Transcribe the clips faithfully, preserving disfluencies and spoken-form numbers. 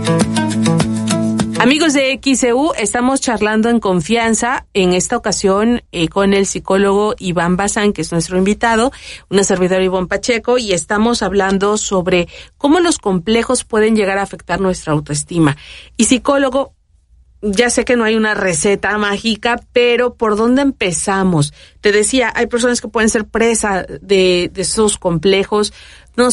Amigos de X E U, estamos charlando en confianza, en esta ocasión eh, con el psicólogo Iván Bazán, que es nuestro invitado, una servidora Ivonne Pacheco, y estamos hablando sobre cómo los complejos pueden llegar a afectar nuestra autoestima. Y psicólogo, ya sé que no hay una receta mágica, pero ¿por dónde empezamos? Te decía, hay personas que pueden ser presa de, de esos complejos. No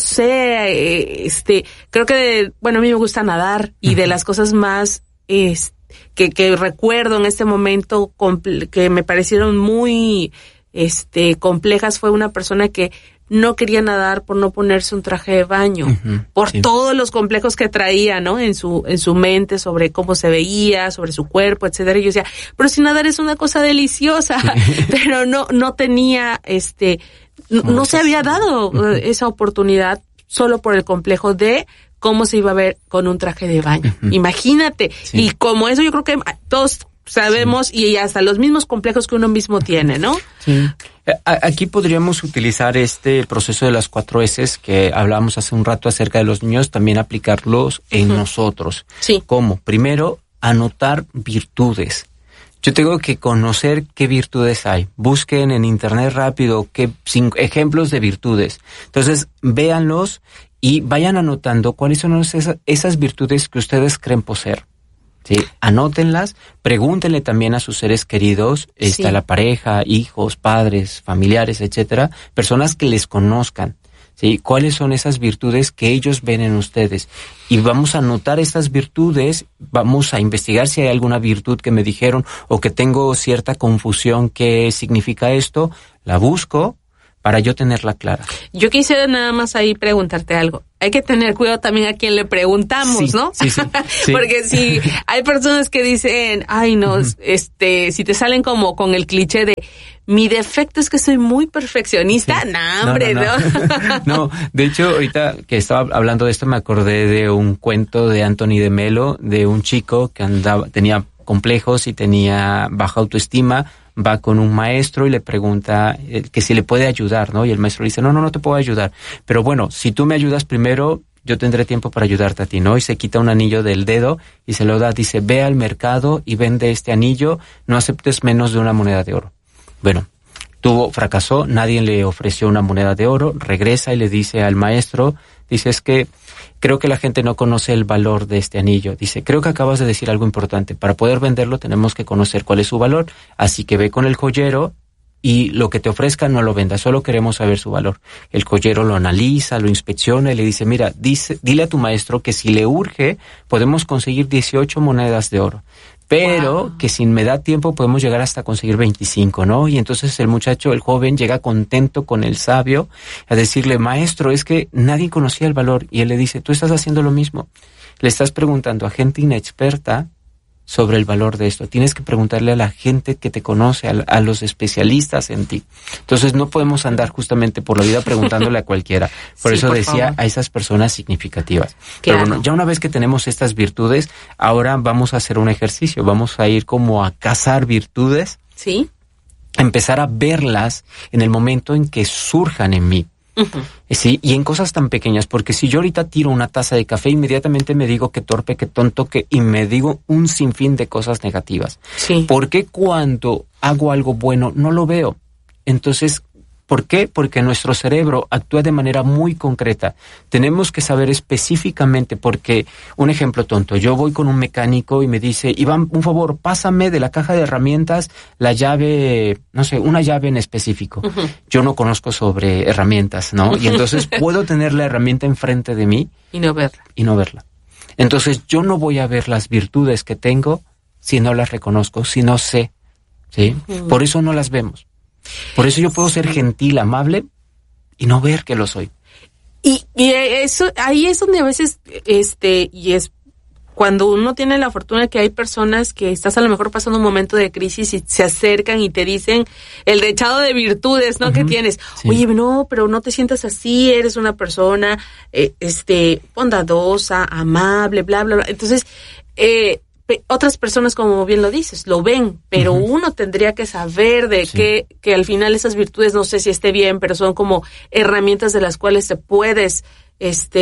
sé, este, creo que, bueno, a mí me gusta nadar y de las cosas más es, que, que recuerdo en este momento comple- que me parecieron muy este, complejas fue una persona que no quería nadar por no ponerse un traje de baño, uh-huh, por sí. todos los complejos que traía, ¿no? En su, en su mente sobre cómo se veía, sobre su cuerpo, etcétera. Y yo decía, pero si nadar es una cosa deliciosa, pero no, no tenía, este, no, no se había dado uh-huh. esa oportunidad solo por el complejo de cómo se iba a ver con un traje de baño. Uh-huh. Imagínate. Sí. Y como eso yo creo que todos sabemos sí. y hasta los mismos complejos que uno mismo tiene, ¿no? Sí. Aquí podríamos utilizar este proceso de las cuatro eses que hablábamos hace un rato acerca de los niños, también aplicarlos en uh-huh. nosotros. Sí. ¿Cómo? Primero, anotar virtudes. Yo tengo que conocer qué virtudes hay. Busquen en internet rápido qué cinco ejemplos de virtudes. Entonces, véanlos y vayan anotando cuáles son esas, esas virtudes que ustedes creen poseer. Sí, anótenlas, pregúntenle también a sus seres queridos, sí. está la pareja, hijos, padres, familiares, etcétera, personas que les conozcan, sí, cuáles son esas virtudes que ellos ven en ustedes. Y vamos a anotar estas virtudes, vamos a investigar si hay alguna virtud que me dijeron o que tengo cierta confusión, qué significa esto, la busco para yo tenerla clara. Yo quisiera nada más ahí preguntarte algo. Hay que tener cuidado también a quien le preguntamos, sí, ¿no? Sí, sí, sí. Porque si hay personas que dicen, ay no, uh-huh. este, si te salen como con el cliché de mi defecto es que soy muy perfeccionista, sí. nah, hombre, no, no, no. no, de hecho, ahorita que estaba hablando de esto me acordé de un cuento de Anthony de Melo, de un chico que andaba, tenía complejos y tenía baja autoestima. Va con un maestro y le pregunta que si le puede ayudar, ¿no? Y el maestro le dice, no, no, no te puedo ayudar. Pero bueno, si tú me ayudas primero, yo tendré tiempo para ayudarte a ti, ¿no? Y se quita un anillo del dedo y se lo da. Dice, ve al mercado y vende este anillo, no aceptes menos de una moneda de oro. Bueno, tuvo, fracasó, nadie le ofreció una moneda de oro, regresa y le dice al maestro, dice, es que creo que la gente no conoce el valor de este anillo. Dice, creo que acabas de decir algo importante. Para poder venderlo tenemos que conocer cuál es su valor. Así que ve con el joyero y lo que te ofrezca no lo vendas. Solo queremos saber su valor. El joyero lo analiza, lo inspecciona y le dice, mira, dice, dile a tu maestro que si le urge podemos conseguir dieciocho monedas de oro. Pero wow. que si me da tiempo podemos llegar hasta conseguir veinticinco, ¿no? Y entonces el muchacho, el joven, llega contento con el sabio a decirle, maestro, es que nadie conocía el valor. Y él le dice, tú estás haciendo lo mismo. Le estás preguntando a gente inexperta sobre el valor de esto. Tienes que preguntarle a la gente que te conoce, a, a los especialistas en ti. Entonces no podemos andar justamente por la vida preguntándole a cualquiera. Por sí, eso por decía favor. A esas personas significativas. Claro. Pero bueno, ya una vez que tenemos estas virtudes, ahora vamos a hacer un ejercicio. Vamos a ir como a cazar virtudes. Sí. Empezar a verlas en el momento en que surjan en mí. Uh-huh. Sí, y en cosas tan pequeñas, porque si yo ahorita tiro una taza de café, inmediatamente me digo que torpe, que tonto, que y me digo un sinfín de cosas negativas. Sí. ¿Por qué cuando hago algo bueno no lo veo? Entonces, ¿por qué? Porque nuestro cerebro actúa de manera muy concreta. Tenemos que saber específicamente, porque, un ejemplo tonto, yo voy con un mecánico y me dice, Iván, un favor, pásame de la caja de herramientas la llave, no sé, una llave en específico. Uh-huh. Yo no conozco sobre herramientas, ¿no? Y entonces puedo tener la herramienta enfrente de mí. Y no verla. Y no verla. Entonces yo no voy a ver las virtudes que tengo si no las reconozco, si no sé, ¿sí? Uh-huh. Por eso no las vemos. Por eso yo puedo ser gentil, amable y no ver que lo soy. Y, y eso, ahí es donde a veces, este, y es cuando uno tiene la fortuna de que hay personas que estás a lo mejor pasando un momento de crisis y se acercan y te dicen el dechado de virtudes, ¿no? Uh-huh. Que tienes. Sí. Oye, no, pero no te sientas así, eres una persona, eh, este, bondadosa, amable, bla, bla, bla. Entonces, eh, otras personas, como bien lo dices, lo ven, pero uh-huh. uno tendría que saber de sí. que, que al final esas virtudes, no sé si esté bien, pero son como herramientas de las cuales te puedes, este,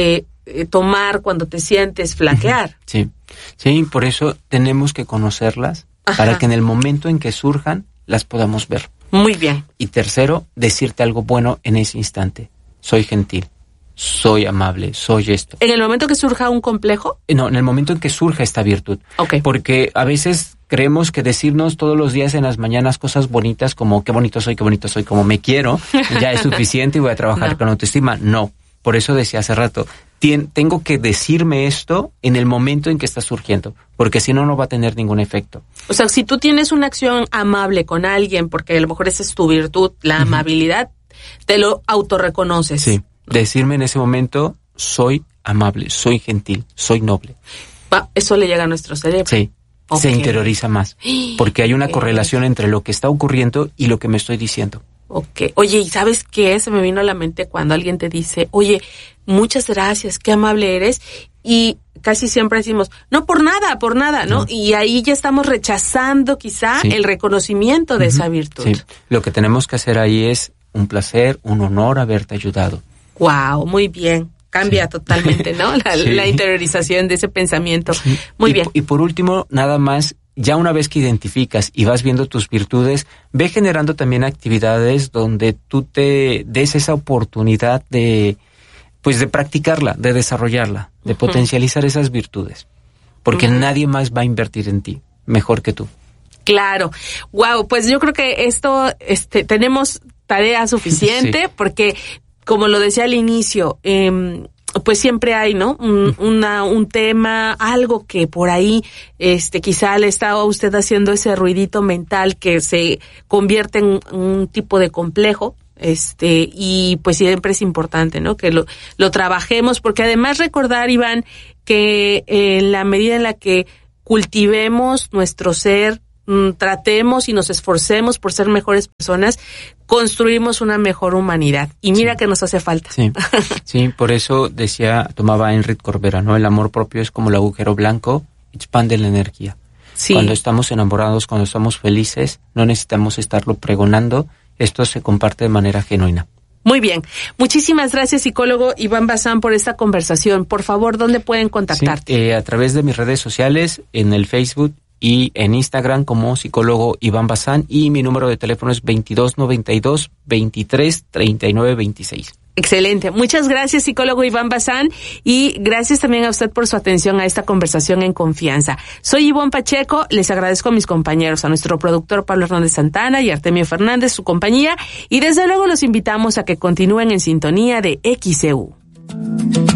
eh, tomar cuando te sientes flaquear. Sí, sí, por eso tenemos que conocerlas. Ajá. Para que en el momento en que surjan las podamos ver. Muy bien. Y tercero, decirte algo bueno en ese instante. Soy gentil, soy amable, soy esto. ¿En el momento que surja un complejo? No, en el momento en que surja esta virtud. Okay. Porque a veces creemos que decirnos todos los días en las mañanas cosas bonitas como qué bonito soy, qué bonito soy, como me quiero, ya es suficiente y voy a trabajar no. con autoestima. No, por eso decía hace rato, tien, tengo que decirme esto en el momento en que está surgiendo, porque si no, no va a tener ningún efecto. O sea, si tú tienes una acción amable con alguien, porque a lo mejor esa es tu virtud, la uh-huh. amabilidad, te lo autorreconoces. Sí, decirme en ese momento, soy amable, soy gentil, soy noble. Va, eso le llega a nuestro cerebro. Sí. Okay. Se interioriza más, porque hay una okay. correlación entre lo que está ocurriendo y lo que me estoy diciendo. Ok. Oye, ¿y sabes qué? Se me vino a la mente cuando alguien te dice, oye, muchas gracias, qué amable eres, y casi siempre decimos, no, por nada, por nada, ¿no? no. Y ahí ya estamos rechazando quizá sí. el reconocimiento de uh-huh. esa virtud. Sí, lo que tenemos que hacer ahí es un placer, un honor haberte ayudado. Wow, muy bien. Cambia sí. totalmente, ¿no? La, sí. la interiorización de ese pensamiento. Sí. Muy y, bien. Y por último, nada más, ya una vez que identificas y vas viendo tus virtudes, ve generando también actividades donde tú te des esa oportunidad de, pues de practicarla, de desarrollarla, de uh-huh. potencializar esas virtudes. Porque uh-huh. nadie más va a invertir en ti mejor que tú. Claro. Wow, pues yo creo que esto, este, tenemos tarea suficiente sí. porque, como lo decía al inicio, eh, pues siempre hay, ¿no? Un, una, un tema, algo que por ahí, este, quizá le estaba usted haciendo ese ruidito mental que se convierte en un tipo de complejo, este, y pues siempre es importante, ¿no? Que lo, lo trabajemos, porque además recordar, Iván, que en la medida en la que cultivemos nuestro ser, tratemos y nos esforcemos por ser mejores personas, construimos una mejor humanidad. Y mira sí. que nos hace falta. Sí, sí, por eso decía, tomaba Enrique Corbera, ¿no? El amor propio es como el agujero blanco, expande la energía. Sí. Cuando estamos enamorados, cuando estamos felices, no necesitamos estarlo pregonando, esto se comparte de manera genuina. Muy bien. Muchísimas gracias, psicólogo Iván Bazán, por esta conversación. Por favor, ¿dónde pueden contactarte? Sí, eh, a través de mis redes sociales, en el Facebook y en Instagram como psicólogo Iván Bazán, y mi número de teléfono es veintidós noventa y dos, veintitrés, treinta y nueve, veintiséis. Excelente. Muchas gracias, psicólogo Iván Bazán, y gracias también a usted por su atención a esta conversación en confianza. Soy Ivonne Pacheco, les agradezco a mis compañeros, a nuestro productor Pablo Hernández Santana y Artemio Fernández, su compañía, y desde luego los invitamos a que continúen en sintonía de X E U.